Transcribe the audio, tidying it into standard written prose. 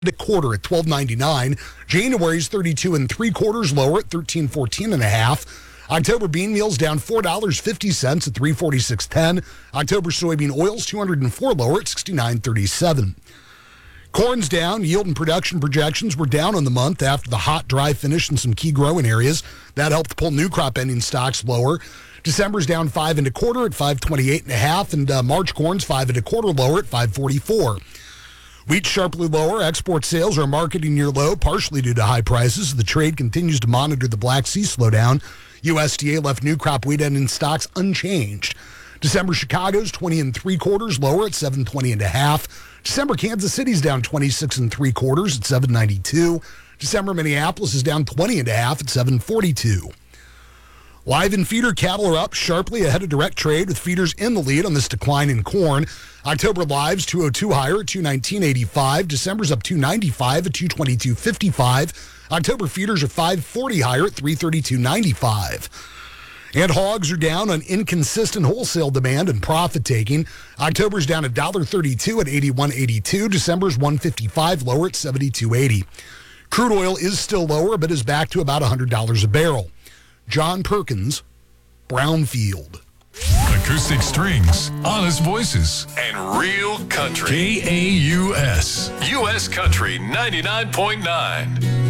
A quarter at $12.99. January's 32 3/4 lower at $13.14.5. October bean meal's down $4.50 at $3.46.10. October soybean oil's 204 lower at $69.37. Corn's down. Yield and production projections were down on the month after the hot, dry finish in some key growing areas. That helped pull new crop ending stocks lower. December's down 5 1/4 at 528.5, and March corn's 5 1/4 lower at 544. Wheat sharply lower. Export sales are marketing near low, partially due to high prices. The trade continues to monitor the Black Sea slowdown. USDA left new crop wheat ending stocks unchanged. December Chicago's 20 3/4 lower at 720.5. December Kansas City's down 26 3/4 at 792. December Minneapolis is down 20.5 at 742. Live and feeder cattle are up sharply ahead of direct trade, with feeders in the lead on this decline in corn. October lives 202 higher at 219.85. December's up 295 at 222.55. October feeders are 540 higher at 332.95. And hogs are down on inconsistent wholesale demand and profit taking. October's down $1.32 at 81.82. December's 155 lower at 72.80. Crude oil is still lower, but is back to about $100 a barrel. John Perkins, Brownfield. Acoustic strings, honest voices, and real country. KAUS. U.S. Country 99.9.